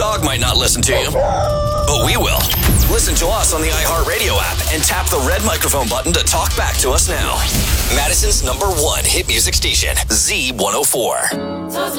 dog might not listen to you, but we will. Listen to us on the iHeartRadio app and tap the red microphone button to talk back to us now. Madison's #1 hit music station, Z104.